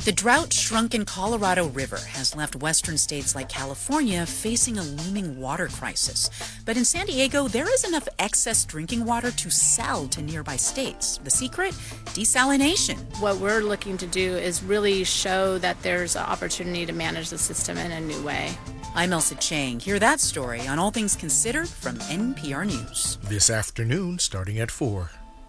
The drought-shrunken Colorado River has left western states like California facing a looming water crisis. But in San Diego, there is enough excess drinking water to sell to nearby states. The secret? Desalination. What we're looking to do is really show that there's an opportunity to manage the system in a new way. I'm Elsa Chang. Hear that story on All Things Considered from NPR News. This afternoon, starting at 4.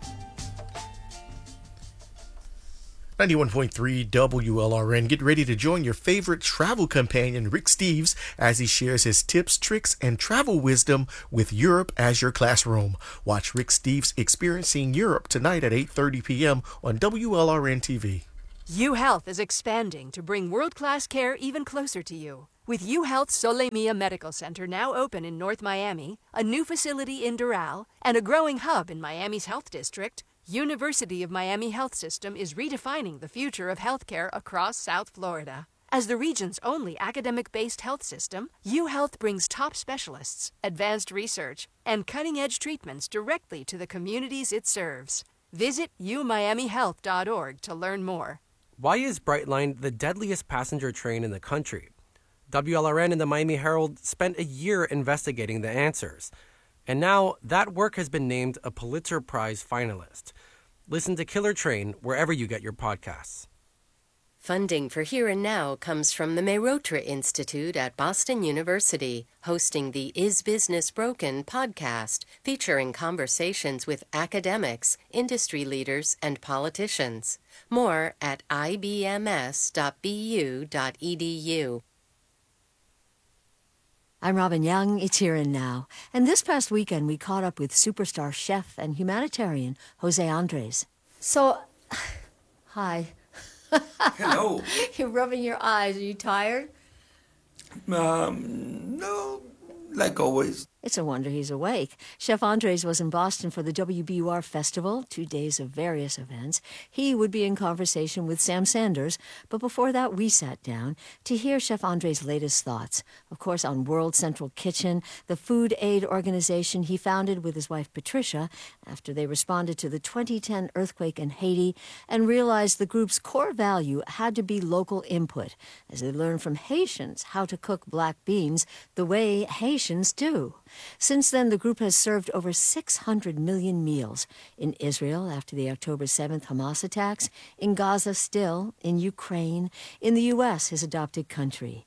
91.3 WLRN. Get ready to join your favorite travel companion, Rick Steves, as he shares his tips, tricks, and travel wisdom with Europe as your classroom. Watch Rick Steves Experiencing Europe tonight at 8:30 p.m. on WLRN TV. UHealth is expanding to bring world-class care even closer to you. With UHealth Sole Mia Medical Center now open in North Miami, a new facility in Doral, and a growing hub in Miami's Health District, University of Miami Health System is redefining the future of healthcare across South Florida. As the region's only academic-based health system, UHealth brings top specialists, advanced research, and cutting-edge treatments directly to the communities it serves. Visit umiamihealth.org to learn more. Why is Brightline the deadliest passenger train in the country? WLRN and the Miami Herald spent a year investigating the answers. And now that work has been named a Pulitzer Prize finalist. Listen to Killer Train wherever you get your podcasts. Funding for Here and Now comes from the Mehrotra Institute at Boston University, hosting the Is Business Broken podcast, featuring conversations with academics, industry leaders, and politicians. More at ibms.bu.edu. I'm Robin Young. It's Here and Now. And this past weekend, we caught up with superstar chef and humanitarian Jose Andres. So, hi. Hello. You're rubbing your eyes. Are you tired? No, like always. It's a wonder he's awake. Chef Andres was in Boston for the WBUR Festival, 2 days of various events. He would be in conversation with Sam Sanders, but before that we sat down to hear Chef Andres' latest thoughts. Of course, on World Central Kitchen, the food aid organization he founded with his wife Patricia after they responded to the 2010 earthquake in Haiti and realized the group's core value had to be local input, as they learned from Haitians how to cook black beans the way Haitians do. Since then, the group has served over 600 million meals in Israel after the October 7th Hamas attacks, in Gaza still, in Ukraine, in the U.S., his adopted country.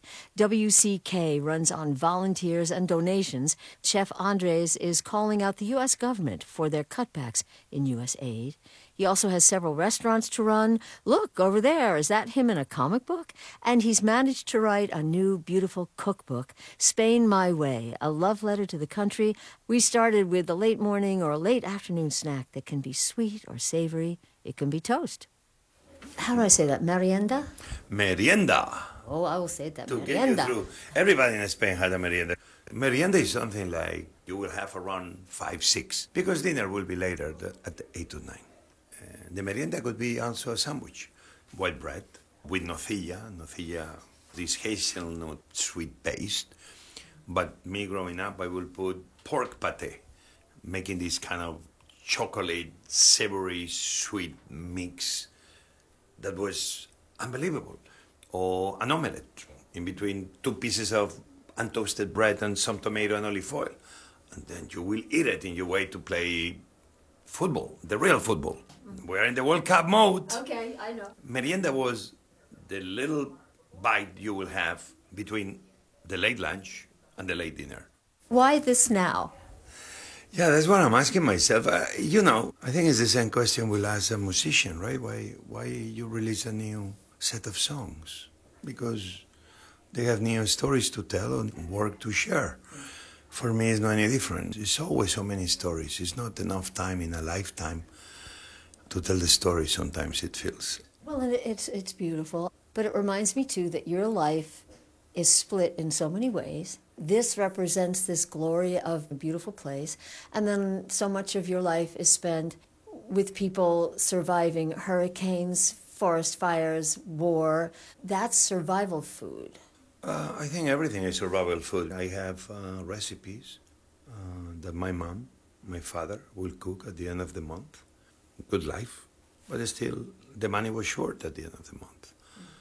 WCK runs on volunteers and donations. Chef Andres is calling out the U.S. government for their cutbacks in U.S. aid. He also has several restaurants to run. Look, over there, is that him in a comic book? And he's managed to write a new, beautiful cookbook, Spain My Way, a love letter to the country. We started with a late morning or a late afternoon snack that can be sweet or savory. It can be toast. How do I say that? Merienda? Merienda. Oh, I will say that. To Merienda. get you through. Everybody in Spain had a merienda. Merienda is something like you will have around 5, 6, because dinner will be later at 8 to 9. The merienda could be also a sandwich. White bread with nocilla, this hazelnut sweet paste. But me growing up, I will put pork pate, making this kind of chocolate, savory, sweet mix that was unbelievable. Or an omelette in between 2 pieces of untoasted bread and some tomato and olive oil. And then you will eat it in your way to play football, the real football. We're in the World Cup mode. Okay, I know. Merienda was the little bite you will have between the late lunch and the late dinner. Why this now? Yeah, that's what I'm asking myself. I think it's the same question we'll ask a musician, right? Why you release a new set of songs? Because they have new stories to tell and work to share. For me, it's not any different. It's always so many stories. It's not enough time in a lifetime to tell the story, sometimes it feels. Well, and it's beautiful, but it reminds me, too, that your life is split in so many ways. This represents this glory of a beautiful place, and then so much of your life is spent with people surviving hurricanes, forest fires, war. That's survival food. I think everything is survival food. I have recipes that my mom, my father will cook at the end of the month. Good life, but still the money was short at the end of the month.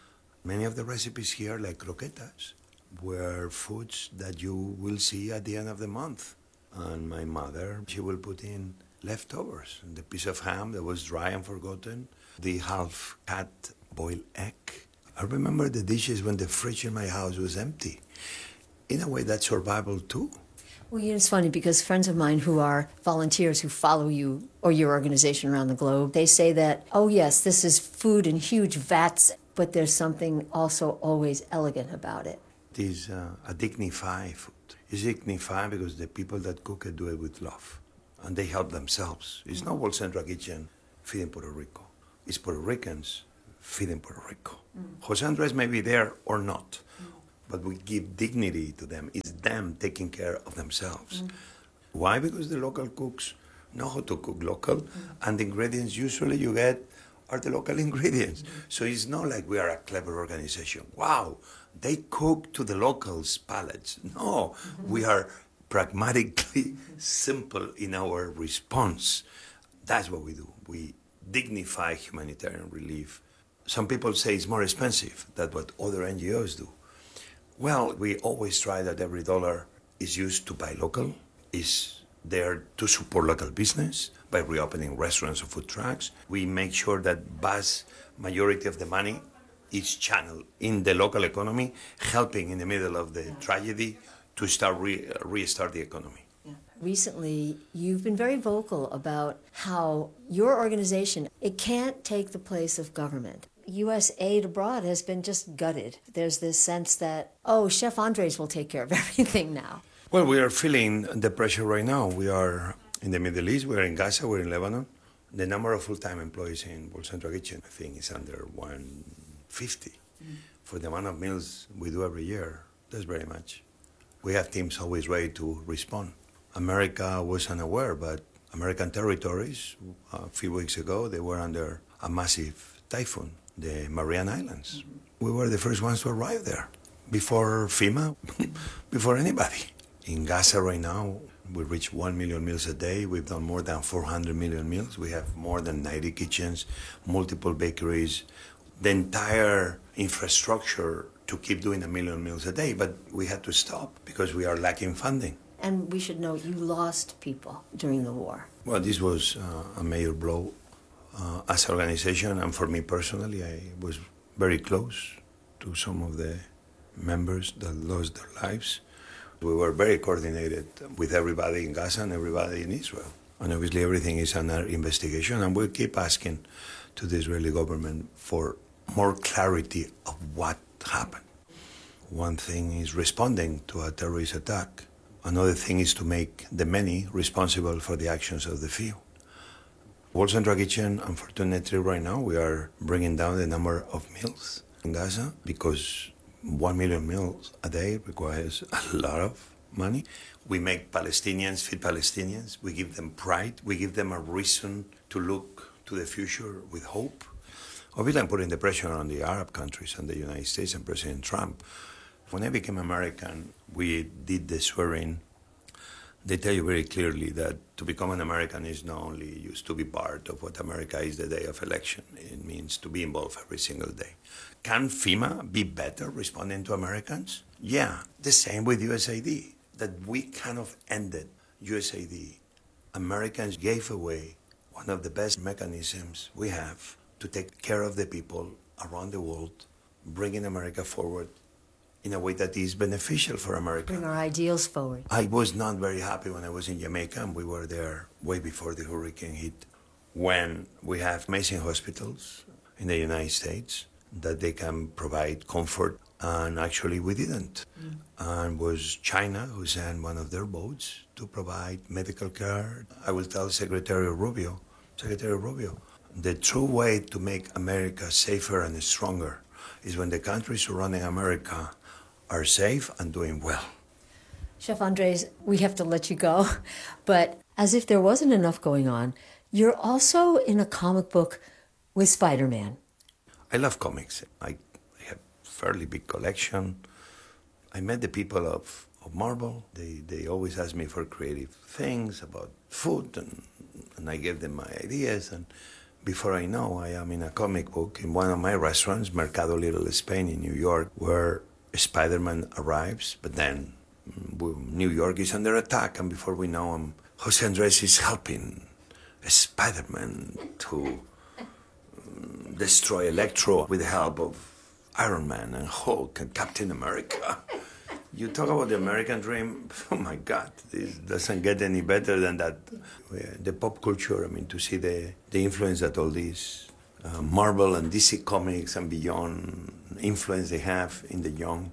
Many of the recipes here, like croquetas, were foods that you will see at the end of the month. And my mother, she will put in leftovers, the piece of ham that was dry and forgotten, the half-cut boiled egg. I remember the dishes when the fridge in my house was empty. In a way, that's survival too. Well, it's funny because friends of mine who are volunteers who follow you or your organization around the globe, they say that, oh yes, this is food in huge vats, but there's something also always elegant about it. It is a dignified food. It's dignified because the people that cook it do it with love. And they help themselves. It's not World Central Kitchen feeding Puerto Rico. It's Puerto Ricans feeding Puerto Rico. Jose Andres may be there or not, but we give dignity to them. It's them taking care of themselves. Why? Because the local cooks know how to cook local, and the ingredients usually you get are the local ingredients. So it's not like we are a clever organization. Wow, they cook to the locals' palates. No, we are pragmatically simple in our response. That's what we do. We dignify humanitarian relief. Some people say it's more expensive than what other NGOs do. Well, we always try that every dollar is used to buy local, is there to support local business by reopening restaurants or food trucks. We make sure that vast majority of the money is channeled in the local economy, helping in the middle of the tragedy to start restart the economy. Recently, you've been very vocal about how your organization, it can't take the place of government. U.S. aid abroad has been just gutted. There's this sense that, oh, Chef Andres will take care of everything now. Well, we are feeling the pressure right now. We are in the Middle East, we're in Gaza, we're in Lebanon. The number of full-time employees in World Central Kitchen, I think, is under 150. For the amount of meals we do every year, that's very much. We have teams always ready to respond. America was unaware, but American territories, a few weeks ago, they were under a massive typhoon, the Mariana Islands. We were the first ones to arrive there, before FEMA, before anybody. In Gaza right now, we reach 1 million meals a day. We've done more than 400 million meals. We have more than 90 kitchens, multiple bakeries, the entire infrastructure to keep doing 1 million meals a day. But we had to stop because we are lacking funding. And we should note you lost people during the war. Well, this was a major blow as an organization, and for me personally, I was very close to some of the members that lost their lives. We were very coordinated with everybody in Gaza and everybody in Israel. And obviously everything is under investigation, and we'll keep asking to the Israeli government for more clarity of what happened. One thing is responding to a terrorist attack. Another thing is to make the many responsible for the actions of the few. World Central Kitchen, unfortunately right now, we are bringing down the number of meals in Gaza because 1 million meals a day requires a lot of money. We make Palestinians feed Palestinians. We give them pride. We give them a reason to look to the future with hope. Obviously, I'm putting the pressure on the Arab countries and the United States and President Trump. When I became American, we did the swearing. They tell you very clearly that to become an American is not only used to be part of what America is the day of election. It means to be involved every single day. Can FEMA be better responding to Americans? Yeah, the same with USAID, that we kind of ended USAID. Americans gave away one of the best mechanisms we have to take care of the people around the world, bringing America forward in a way that is beneficial for America. Bring our ideals forward. I was not very happy when I was in Jamaica, and we were there way before the hurricane hit, when we have amazing hospitals in the United States that they can provide comfort, and actually we didn't. And it was China who sent one of their boats to provide medical care. I will tell Secretary Rubio, the true way to make America safer and stronger is when the countries surrounding America are safe and doing well. Chef Andres, we have to let you go, but as if there wasn't enough going on, you're also in a comic book with Spider-Man. I love comics. I have a fairly big collection. I met the people of Marvel. They always ask me for creative things about food, and I gave them my ideas. And before I know, I am in a comic book in one of my restaurants, Mercado Little Spain in New York, where Spider-Man arrives, but then New York is under attack, and before we know him, Jose Andres is helping Spider-Man to destroy Electro with the help of Iron Man and Hulk and Captain America. You talk about the American dream, oh my God, this doesn't get any better than that. The pop culture, I mean, to see the influence that all these Marvel and DC comics and beyond influence they have in the young,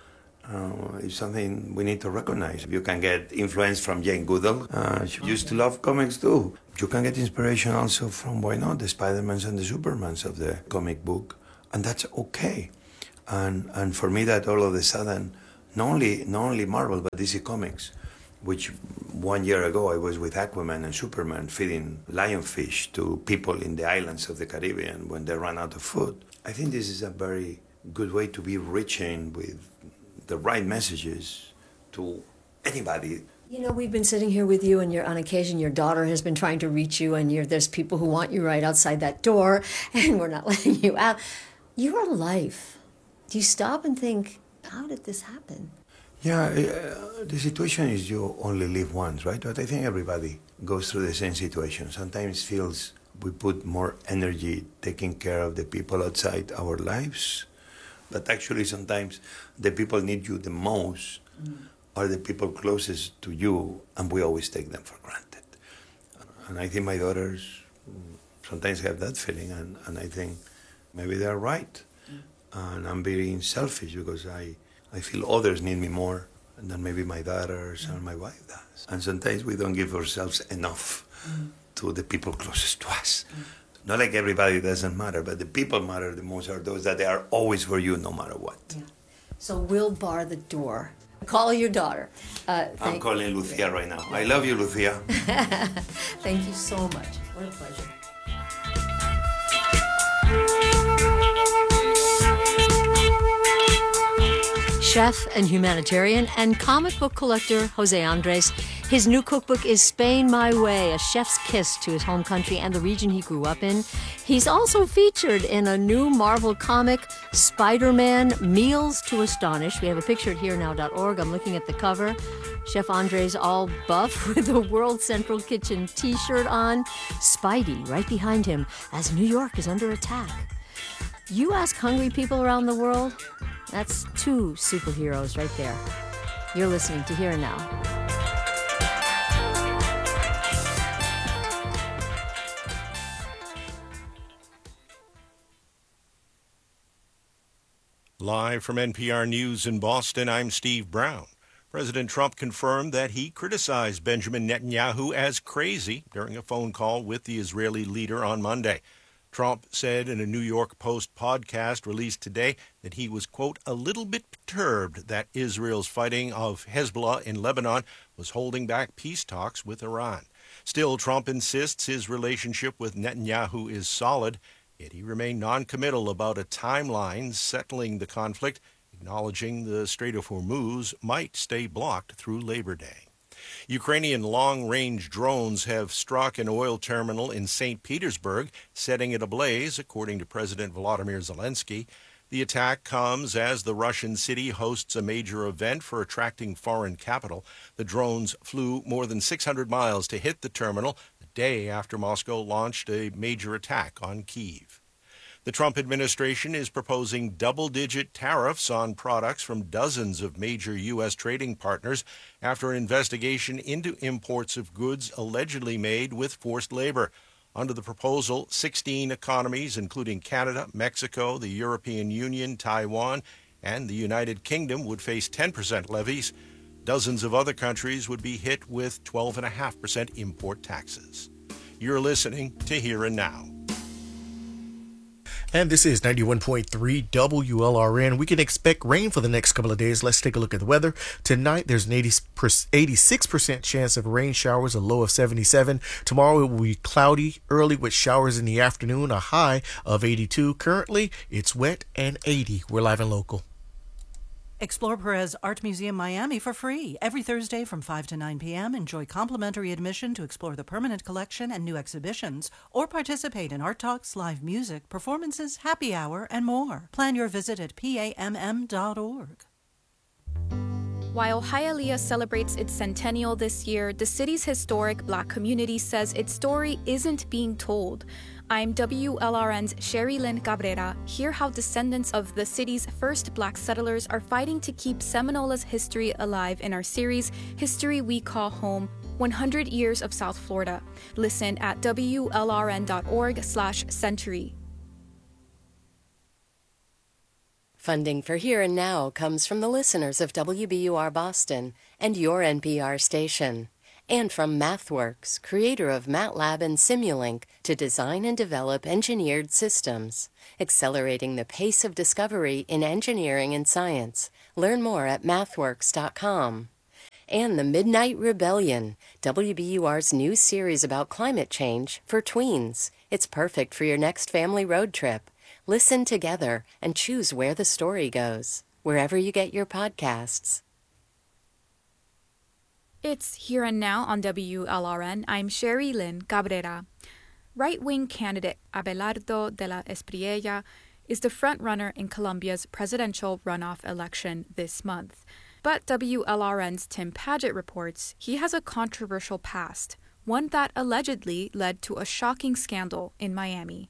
is something we need to recognize. You can get influence from Jane Goodall. She used to love comics too. You can get inspiration also from, why not, the Spider-Mans and the Supermans of the comic book, and that's okay. And for me, that all of a sudden, not only Marvel, but DC Comics, which 1 year ago I was with Aquaman and Superman feeding lionfish to people in the islands of the Caribbean when they ran out of food. I think this is a very good way to be reaching with the right messages to anybody. You know, we've been sitting here with you, and on occasion your daughter has been trying to reach you, and there's people who want you right outside that door, and we're not letting you out. Your life, do you stop and think, how did this happen? Yeah, the situation is you only live once, right? But I think everybody goes through the same situation. Sometimes feels we put more energy taking care of the people outside our lives, but actually sometimes the people need you the most are the people closest to you, and we always take them for granted. And I think my daughters sometimes have that feeling, and I think maybe they're right. And I'm being selfish because I feel others need me more than maybe my daughters and my wife does. And sometimes we don't give ourselves enough to the people closest to us. Not like everybody doesn't matter, but the people matter the most are those that they are always for you no matter what. Yeah. So we'll bar the door. Call your daughter. I'm calling Lucia right now. I love you, Lucia. Thank you so much. What a pleasure. Chef and humanitarian and comic book collector Jose Andres. His new cookbook is Spain My Way, a chef's kiss to his home country and the region he grew up in. He's also featured in a new Marvel comic, Spider-Man Meals to Astonish. We have a picture at herenow.org. I'm looking at the cover. Chef Andres all buff with a World Central Kitchen t-shirt on. Spidey right behind him as New York is under attack. You ask hungry people around the world, that's two superheroes right there. You're listening to Here and Now. Live from NPR News in Boston, I'm Steve Brown. President Trump confirmed that he criticized Benjamin Netanyahu as crazy during a phone call with the Israeli leader on Monday. Trump said in a New York Post podcast released today that he was, quote, a little bit perturbed that Israel's fighting of Hezbollah in Lebanon was holding back peace talks with Iran. Still, Trump insists his relationship with Netanyahu is solid, yet he remained non-committal about a timeline settling the conflict, acknowledging the Strait of Hormuz might stay blocked through Labor Day. Ukrainian long-range drones have struck an oil terminal in St. Petersburg, setting it ablaze, according to President Volodymyr Zelensky. The attack comes as the Russian city hosts a major event for attracting foreign capital. The drones flew more than 600 miles to hit the terminal a day after Moscow launched a major attack on Kyiv. The Trump administration is proposing double-digit tariffs on products from dozens of major U.S. trading partners after an investigation into imports of goods allegedly made with forced labor. Under the proposal, 16 economies, including Canada, Mexico, the European Union, Taiwan, and the United Kingdom, would face 10% levies. Dozens of other countries would be hit with 12.5% import taxes. You're listening to Here and Now. And this is 91.3 WLRN. We can expect rain for the next couple of days. Let's take a look at the weather. Tonight, there's an 86% chance of rain showers, a low of 77. Tomorrow, it will be cloudy early with showers in the afternoon, a high of 82. Currently, it's wet and 80. We're live and local. Explore Perez Art Museum Miami for free. Every Thursday from 5 to 9 p.m., enjoy complimentary admission to explore the permanent collection and new exhibitions, or participate in art talks, live music, performances, happy hour, and more. Plan your visit at PAMM.org. While Hialeah celebrates its centennial this year, the city's historic Black community says its story isn't being told. I'm WLRN's Sherry Lynn Cabrera. Hear how descendants of the city's first Black settlers are fighting to keep Seminola's history alive in our series, History We Call Home, 100 Years of South Florida. Listen at WLRN.org/century. Funding for Here and Now comes from the listeners of WBUR Boston and your NPR station, and from MathWorks, creator of MATLAB and Simulink, to design and develop engineered systems, accelerating the pace of discovery in engineering and science. Learn more at mathworks.com. And The Midnight Rebellion, WBUR's new series about climate change for tweens. It's perfect for your next family road trip. Listen together and choose where the story goes, wherever you get your podcasts. It's Here and Now on WLRN. I'm Sherry Lynn Cabrera. Right-wing candidate Abelardo de la Espriella is the front-runner in Colombia's presidential runoff election this month. But WLRN's Tim Padgett reports he has a controversial past, one that allegedly led to a shocking scandal in Miami.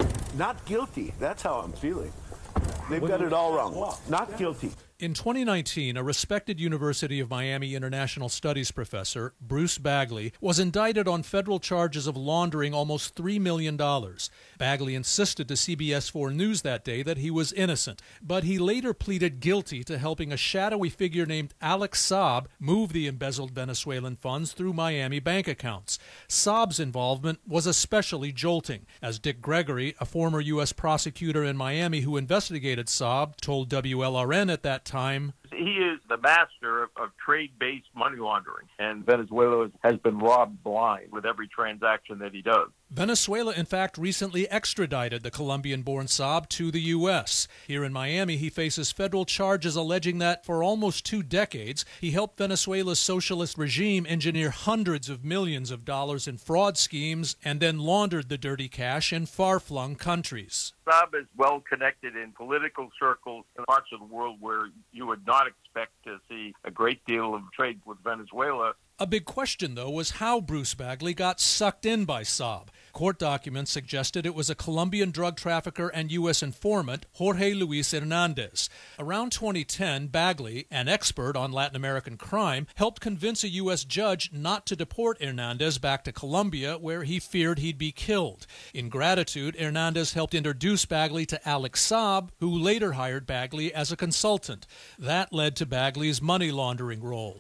Not guilty. That's how I'm feeling. They've got it all wrong. Not guilty. In 2019, a respected University of Miami International Studies professor, Bruce Bagley, was indicted on federal charges of laundering almost $3 million. Bagley insisted to CBS 4 News that day that he was innocent, but he later pleaded guilty to helping a shadowy figure named Alex Saab move the embezzled Venezuelan funds through Miami bank accounts. Saab's involvement was especially jolting, as Dick Gregory, a former U.S. prosecutor in Miami who investigated Saab, told WLRN at that time, he is the master of trade-based money laundering, and Venezuela has been robbed blind with every transaction that he does. Venezuela, in fact, recently extradited the Colombian-born Saab to the U.S. Here in Miami, he faces federal charges alleging that for almost 2 decades, he helped Venezuela's socialist regime engineer hundreds of millions of dollars in fraud schemes and then laundered the dirty cash in far-flung countries. Saab is well connected in political circles in parts of the world where you would not expect to see a great deal of trade with Venezuela. A big question, though, was how Bruce Bagley got sucked in by Saab. Court documents suggested it was a Colombian drug trafficker and U.S. informant, Jorge Luis Hernandez. Around 2010, Bagley, an expert on Latin American crime, helped convince a U.S. judge not to deport Hernandez back to Colombia, where he feared he'd be killed. In gratitude, Hernandez helped introduce Bagley to Alex Saab, who later hired Bagley as a consultant. That led to Bagley's money laundering role.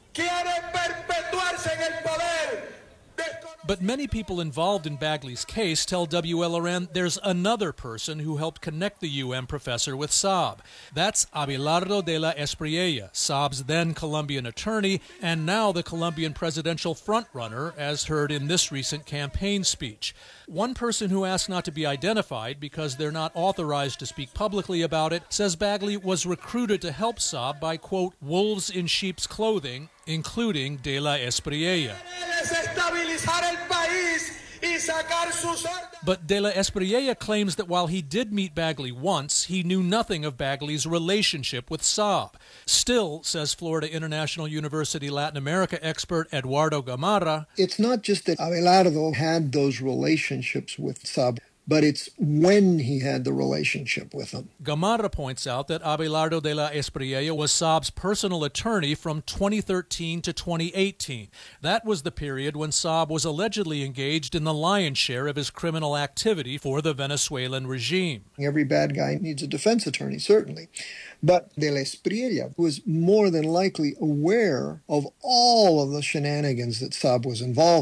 But many people involved in Bagley's case tell WLRN there's another person who helped connect the UM professor with Saab. That's Abelardo de la Espriella, Saab's then Colombian attorney and now the Colombian presidential frontrunner, as heard in this recent campaign speech. One person who asked not to be identified because they're not authorized to speak publicly about it says Bagley was recruited to help Saab by, quote, wolves in sheep's clothing, including de la Espriella. But de la Espriella claims that while he did meet Bagley once, he knew nothing of Bagley's relationship with Saab. Still, says Florida International University Latin America expert Eduardo Gamarra, it's not just that Abelardo had those relationships with Saab, but it's when he had the relationship with him. Gamarra points out that Abelardo de la Espriella was Saab's personal attorney from 2013 to 2018. That was the period when Saab was allegedly engaged in the lion's share of his criminal activity for the Venezuelan regime. Every bad guy needs a defense attorney, certainly. But de la Espriella was more than likely aware of all of the shenanigans that Saab was involved in.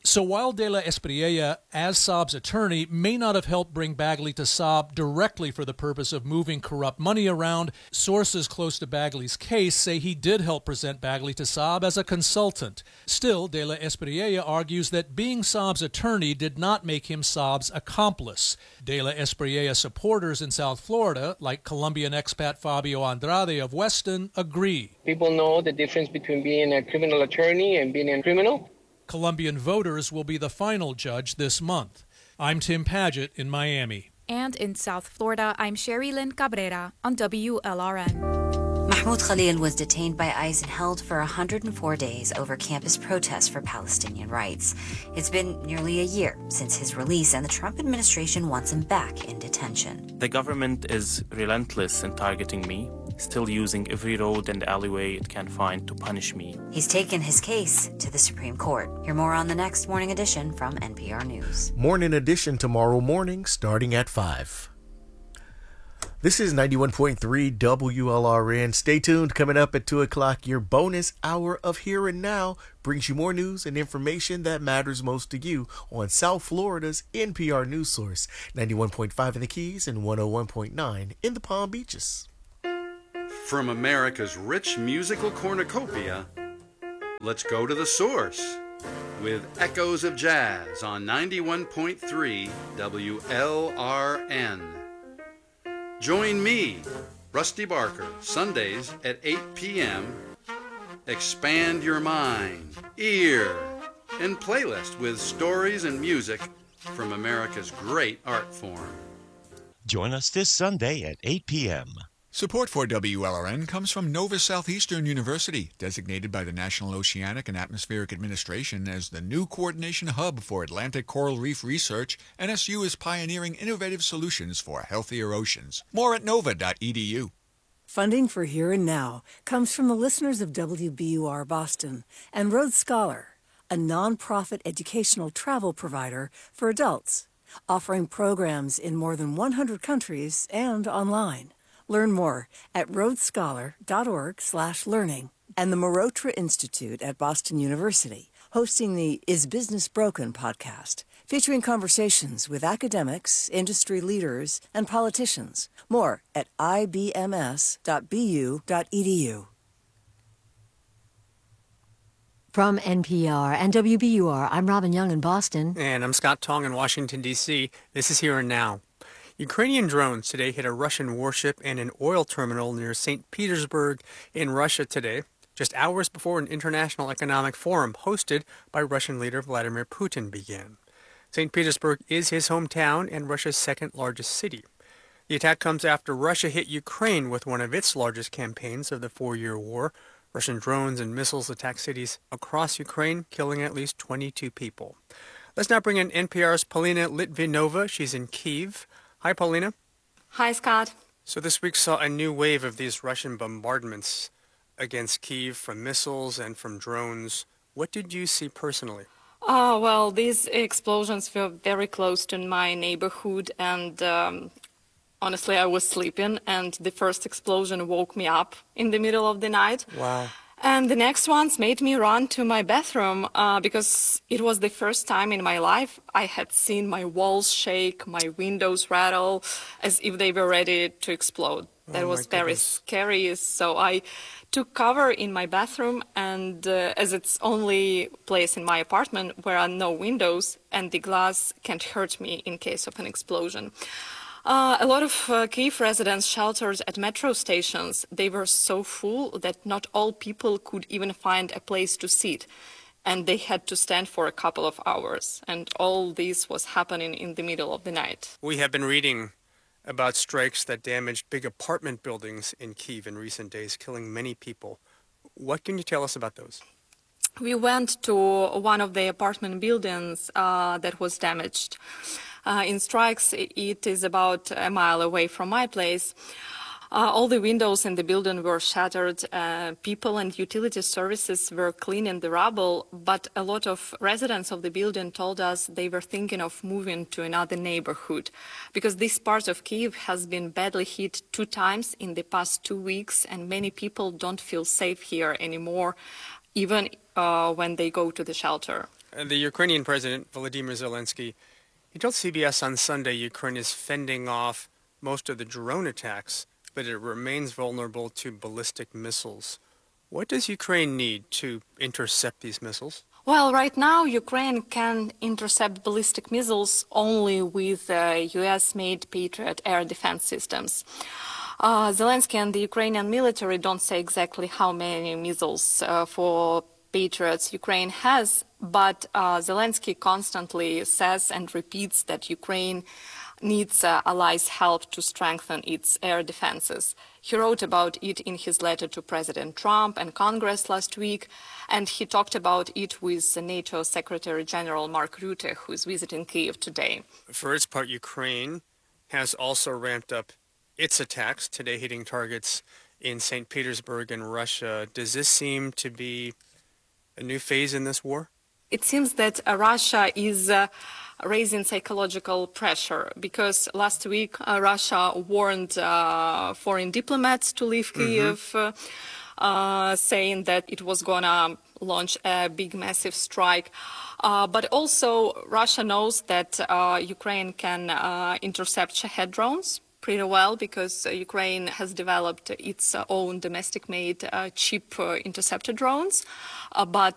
So while De La Espriella, as Saab's attorney, may not have helped bring Bagley to Saab directly for the purpose of moving corrupt money around, sources close to Bagley's case say he did help present Bagley to Saab as a consultant. Still, De La Espriella argues that being Saab's attorney did not make him Saab's accomplice. De La Espriella supporters in South Florida, like Colombian expat Fabio Andrade of Weston, agree. People know the difference between being a criminal attorney and being a criminal. Colombian voters will be the final judge this month. I'm Tim Paget in Miami. And in South Florida, I'm Sherry Lynn Cabrera on WLRN. Mahmoud Khalil was detained by ICE and held for 104 days over campus protests for Palestinian rights. It's been nearly a year since his release, and the Trump administration wants him back in detention. The government is relentless in targeting me, still using every road and alleyway it can find to punish me. He's taken his case to the Supreme Court. Hear more on the next Morning Edition from NPR News. Morning Edition tomorrow morning starting at 5. This is 91.3 WLRN. Stay tuned. Coming up at 2 o'clock, your bonus hour of Here and Now brings you more news and information that matters most to you on South Florida's NPR News Source. 91.5 in the Keys and 101.9 in the Palm Beaches. From America's rich musical cornucopia, let's go to the source with Echoes of Jazz on 91.3 WLRN. Join me, Rusty Barker, Sundays at 8 p.m. Expand your mind, ear, and playlist with stories and music from America's great art form. Join us this Sunday at 8 p.m. Support for WLRN comes from Nova Southeastern University, designated by the National Oceanic and Atmospheric Administration as the new coordination hub for Atlantic coral reef research. NSU is pioneering innovative solutions for healthier oceans. More at nova.edu. Funding for Here and Now comes from the listeners of WBUR Boston and Rhodes Scholar, a nonprofit educational travel provider for adults, offering programs in more than 100 countries and online. Learn more at rhodesscholar.org/learning. And the Marotra Institute at Boston University, hosting the Is Business Broken podcast, featuring conversations with academics, industry leaders, and politicians. More at ibms.bu.edu. From NPR and WBUR, I'm Robin Young in Boston. And I'm Scott Tong in Washington, D.C. This is Here and Now. Ukrainian drones today hit a Russian warship and an oil terminal near St. Petersburg in Russia today, just hours before an international economic forum hosted by Russian leader Vladimir Putin began. St. Petersburg is his hometown and Russia's second largest city. The attack comes after Russia hit Ukraine with one of its largest campaigns of the 4-year war. Russian drones and missiles attacked cities across Ukraine, killing at least 22 people. Let's now bring in NPR's Paulina Litvinova. She's in Kyiv. Hi, Paulina. Hi, Scott. So this week saw a new wave of these Russian bombardments against Kyiv from missiles and from drones. What did you see personally? Well, these explosions were very close to my neighborhood, and honestly, I was sleeping, and the first explosion woke me up in the middle of the night. Wow. And the next ones made me run to my bathroom because it was the first time in my life I had seen my walls shake, my windows rattle, as if they were ready to explode. That was very scary. So I took cover in my bathroom, and as it's only place in my apartment where are no windows and the glass can't hurt me in case of an explosion. A lot of Kyiv residents sheltered at metro stations. They were so full that not all people could even find a place to sit, and they had to stand for a couple of hours. And all this was happening in the middle of the night. We have been reading about strikes that damaged big apartment buildings in Kyiv in recent days, killing many people. What can you tell us about those? We went to one of the apartment buildings that was damaged. In strikes, it is about a mile away from my place. All the windows in the building were shattered. People and utility services were cleaning the rubble, but a lot of residents of the building told us they were thinking of moving to another neighborhood because this part of Kyiv has been badly hit 2 times in the past 2 weeks, and many people don't feel safe here anymore, even when they go to the shelter. The Ukrainian President, Volodymyr Zelensky, he told CBS on Sunday Ukraine is fending off most of the drone attacks, but it remains vulnerable to ballistic missiles. What does Ukraine need to intercept these missiles? Well, right now, Ukraine can intercept ballistic missiles only with US-made Patriot air defense systems. Zelensky and the Ukrainian military don't say exactly how many missiles for Patriots Ukraine has, but Zelensky constantly says and repeats that Ukraine needs allies' help to strengthen its air defenses. He wrote about it in his letter to President Trump and Congress last week, and he talked about it with NATO Secretary General Mark Rutte, who is visiting Kyiv today. For its part, Ukraine has also ramped up its attacks, today hitting targets in St. Petersburg in Russia. Does this seem to be a new phase in this war? It seems that Russia is raising psychological pressure because last week Russia warned foreign diplomats to leave Kyiv, saying that it was going to launch a big, massive strike. But also Russia knows that Ukraine can intercept Shahed drones pretty well because Ukraine has developed its own domestic-made cheap interceptor drones. But